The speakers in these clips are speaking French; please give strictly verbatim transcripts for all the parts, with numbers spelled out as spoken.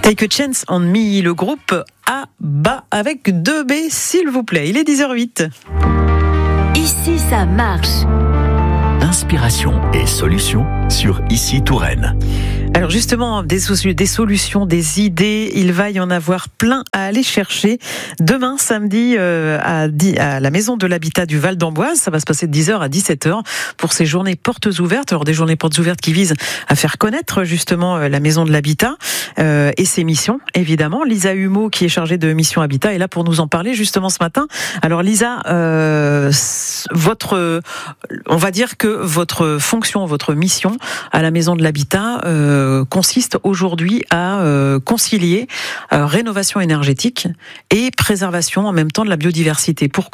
Take a Chance on Me, le groupe A B A avec deux B, s'il vous plaît. Il est dix heures huit. Ici, ça marche. Inspiration et solutions sur Ici Touraine. Alors justement, des, des solutions, des idées, il va y en avoir plein à aller chercher. Demain, samedi, euh, à, à la Maison de l'Habitat du Val d'Amboise, ça va se passer de dix heures à dix-sept heures pour ces journées portes ouvertes. Alors des journées portes ouvertes qui visent à faire connaître justement la Maison de l'Habitat euh, et ses missions, évidemment. Lisa Humeau, qui est chargée de Mission Habitat, est là pour nous en parler justement ce matin. Alors Lisa, euh, votre, on va dire que votre fonction, votre mission à la Maison de l'Habitat euh, consiste aujourd'hui à euh, concilier euh, rénovation énergétique et préservation en même temps de la biodiversité. Pourquoi ?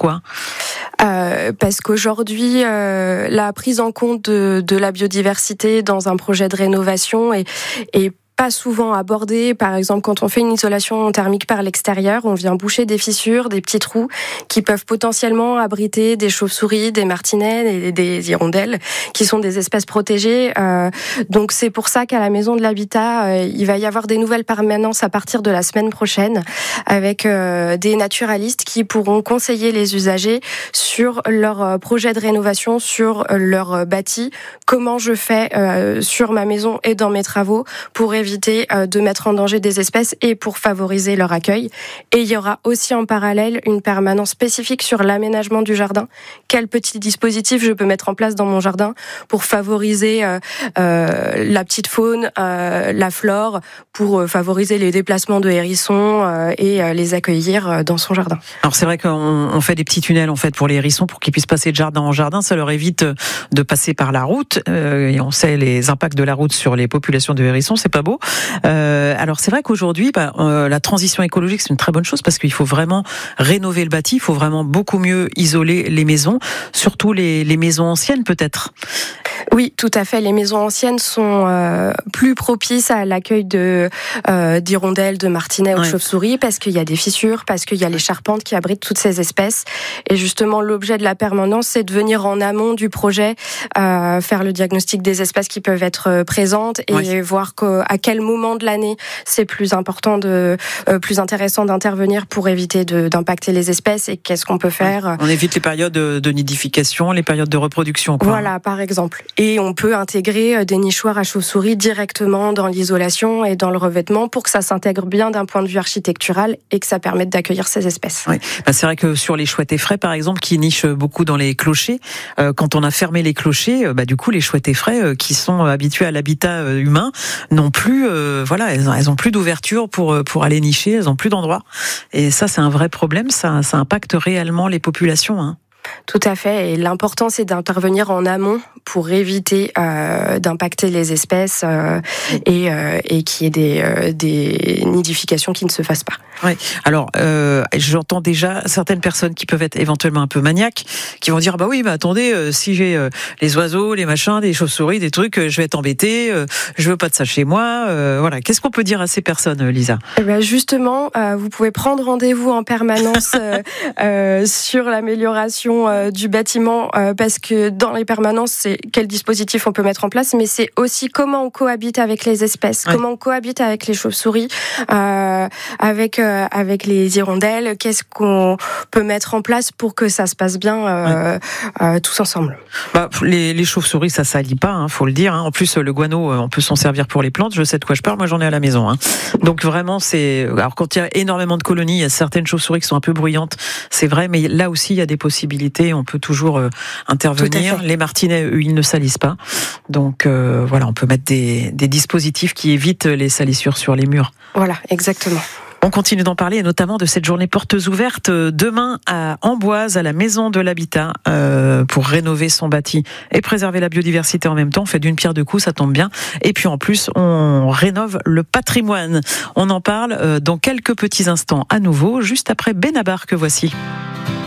Euh, parce qu'aujourd'hui, euh, la prise en compte de, de la biodiversité dans un projet de rénovation est, est pas souvent abordé. Par exemple, quand on fait une isolation thermique par l'extérieur, on vient boucher des fissures, des petits trous qui peuvent potentiellement abriter des chauves-souris, des martinets et des hirondelles, qui sont des espèces protégées. Euh, donc c'est pour ça qu'à la Maison de l'Habitat, euh, il va y avoir des nouvelles permanences à partir de la semaine prochaine, avec euh, des naturalistes qui pourront conseiller les usagers sur leur projet de rénovation, sur leur bâti, comment je fais euh, sur ma maison et dans mes travaux pour éviter de mettre en danger des espèces et pour favoriser leur accueil. Et il y aura aussi en parallèle une permanence spécifique sur l'aménagement du jardin. Quel petit dispositif je peux mettre en place dans mon jardin pour favoriser euh, euh, la petite faune, euh, la flore, pour favoriser les déplacements de hérissons euh, et euh, les accueillir dans son jardin. Alors c'est vrai qu'on on fait des petits tunnels en fait pour les hérissons pour qu'ils puissent passer de jardin en jardin. Ça leur évite de passer par la route euh, et on sait les impacts de la route sur les populations de hérissons. C'est pas beau. Euh, alors c'est vrai qu'aujourd'hui, bah, euh, la transition écologique c'est une très bonne chose parce qu'il faut vraiment rénover le bâti, il faut vraiment beaucoup mieux isoler les maisons, surtout les, les maisons anciennes peut-être. Oui, tout à fait. Les maisons anciennes sont euh, plus propices à l'accueil de euh, d'hirondelles, de martinets ou de ouais. chauves-souris parce qu'il y a des fissures, parce qu'il y a les charpentes qui abritent toutes ces espèces. Et justement, l'objet de la permanence, c'est de venir en amont du projet, euh, faire le diagnostic des espèces qui peuvent être présentes et ouais. voir que, à quel moment de l'année c'est plus important, de, euh, plus intéressant d'intervenir pour éviter de, d'impacter les espèces et qu'est-ce qu'on peut faire. Ouais. On évite les périodes de nidification, les périodes de reproduction. Quoi. Voilà, par exemple. Et on peut intégrer des nichoirs à chauves-souris directement dans l'isolation et dans le revêtement pour que ça s'intègre bien d'un point de vue architectural et que ça permette d'accueillir ces espèces. Oui. Bah, c'est vrai que sur les chouettes effraies, par exemple, qui nichent beaucoup dans les clochers, euh, quand on a fermé les clochers, bah, du coup, les chouettes effraies euh, qui sont habituées à l'habitat euh, humain n'ont plus, euh, voilà, elles, elles ont plus d'ouverture pour pour aller nicher, elles ont plus d'endroit. Et ça, c'est un vrai problème. Ça, ça impacte réellement les populations. Hein. Tout à fait. Et l'important, c'est d'intervenir en amont pour éviter euh, d'impacter les espèces euh, et, euh, et qu'il y ait des, euh, des nidifications qui ne se fassent pas. Oui. Alors, euh, j'entends déjà certaines personnes qui peuvent être éventuellement un peu maniaques, qui vont dire bah oui, bah attendez, euh, si j'ai euh, les oiseaux, les machins, des chauves-souris, des trucs, euh, je vais être embêté. Euh, je veux pas de ça chez moi. Euh, voilà. Qu'est-ce qu'on peut dire à ces personnes, Lisa ? Eh ben justement, euh, vous pouvez prendre rendez-vous en permanence euh, euh, sur l'amélioration du bâtiment euh, parce que dans les permanences, c'est quel dispositif on peut mettre en place, mais c'est aussi comment on cohabite avec les espèces, ouais. comment on cohabite avec les chauves-souris, euh, avec euh, avec les hirondelles. Qu'est-ce qu'on peut mettre en place pour que ça se passe bien euh, ouais. euh, tous ensemble. Bah, les, les chauves-souris, ça salit pas, hein, faut le dire. Hein. En plus, le guano, on peut s'en servir pour les plantes. Je sais de quoi je parle. Moi, j'en ai à la maison. Hein. Donc vraiment, c'est alors quand il y a énormément de colonies, il y a certaines chauves-souris qui sont un peu bruyantes. C'est vrai, mais là aussi, il y a des possibilités. On peut toujours euh, intervenir. Les martinets, eux, ils ne salissent pas. Donc euh, voilà, on peut mettre des, des dispositifs qui évitent les salissures sur les murs. Voilà, exactement. On continue d'en parler, et notamment de cette journée portes ouvertes demain à Amboise, à la Maison de l'Habitat, euh, pour rénover son bâti et préserver la biodiversité en même temps. On fait d'une pierre deux coups, ça tombe bien. Et puis en plus, on rénove le patrimoine. On en parle euh, dans quelques petits instants à nouveau, juste après Benabar que voici.